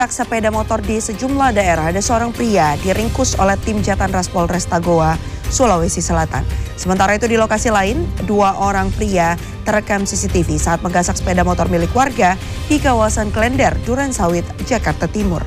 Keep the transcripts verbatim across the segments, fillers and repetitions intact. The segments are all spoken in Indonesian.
Sepeda motor di sejumlah daerah, ada seorang pria diringkus oleh tim Jatanras Polresta Goa, Sulawesi Selatan. Sementara itu di lokasi lain, dua orang pria terekam C C T V saat menggasak sepeda motor milik warga di kawasan Klender, Durensawit, Jakarta Timur.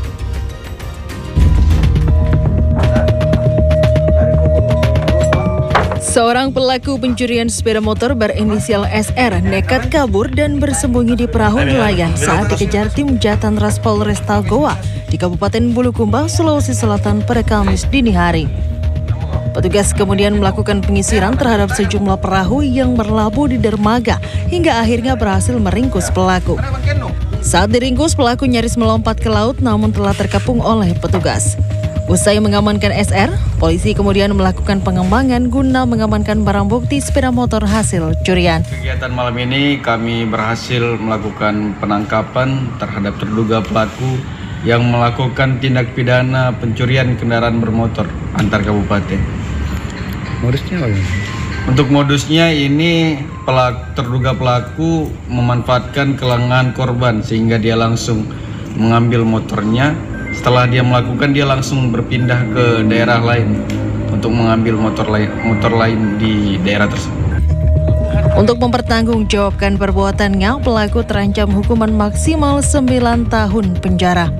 Seorang pelaku pencurian sepeda motor berinisial S R nekat kabur dan bersembunyi di perahu nelayan saat dikejar tim Jatanras Polresta Goa di Kabupaten Bulukumba, Sulawesi Selatan pada Kamis dini hari. Petugas kemudian melakukan penyisiran terhadap sejumlah perahu yang berlabuh di dermaga hingga akhirnya berhasil meringkus pelaku. Saat diringkus, pelaku nyaris melompat ke laut namun telah terkepung oleh petugas. Usai mengamankan S R, polisi kemudian melakukan pengembangan guna mengamankan barang bukti sepeda motor hasil curian. Kegiatan malam ini kami berhasil melakukan penangkapan terhadap terduga pelaku yang melakukan tindak pidana pencurian kendaraan bermotor antar kabupaten. Modusnya apa? Untuk modusnya ini pelaku, terduga pelaku memanfaatkan kelengahan korban sehingga dia langsung mengambil motornya. Setelah dia melakukan, dia langsung berpindah ke daerah lain untuk mengambil motor lain, motor lain di daerah tersebut. Untuk mempertanggungjawabkan perbuatannya, pelaku terancam hukuman maksimal sembilan tahun penjara.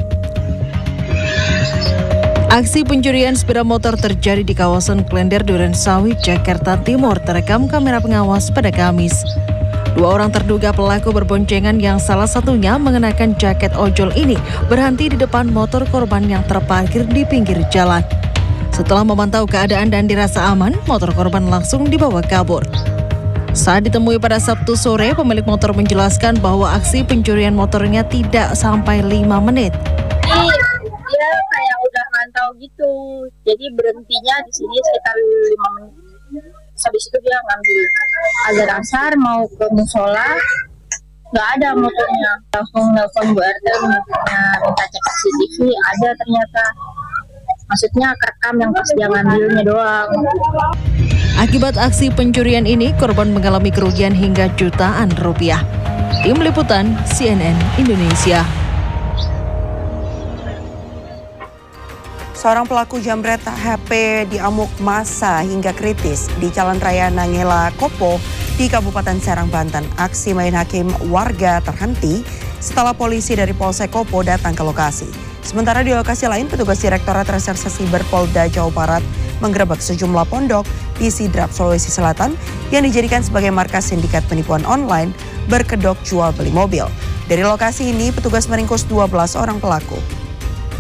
Aksi pencurian sepeda motor terjadi di kawasan Klender, Durensawit, Jakarta Timur, terekam kamera pengawas pada Kamis. Dua orang terduga pelaku berboncengan yang salah satunya mengenakan jaket ojol ini berhenti di depan motor korban yang terparkir di pinggir jalan. Setelah memantau keadaan dan dirasa aman, motor korban langsung dibawa kabur. Saat ditemui pada Sabtu sore, pemilik motor menjelaskan bahwa aksi pencurian motornya tidak sampai lima menit. Dia kayak udah mantau gitu, jadi berhentinya di sini sekitar lima menit. Habis itu dia ngambil azan asar mau ke musola, nggak ada motornya. Langsung nelfon Bu R T minta cek C C T V, ada ternyata. Maksudnya kerekam yang pas dia ngambilnya doang. Akibat aksi pencurian ini, korban mengalami kerugian hingga jutaan rupiah. Tim Liputan C N N Indonesia. Seorang pelaku jambret H P diamuk massa hingga kritis di Jalan Raya Nangela Kopo di Kabupaten Serang, Banten. Aksi main hakim warga terhenti setelah polisi dari Polsek Kopo datang ke lokasi. Sementara di lokasi lain, petugas Direktorat Reserse Siber Polda Jawa Barat menggerebek sejumlah pondok di Sidrap, Sulawesi Selatan yang dijadikan sebagai markas sindikat penipuan online berkedok jual beli mobil. Dari lokasi ini, petugas meringkus dua belas orang pelaku.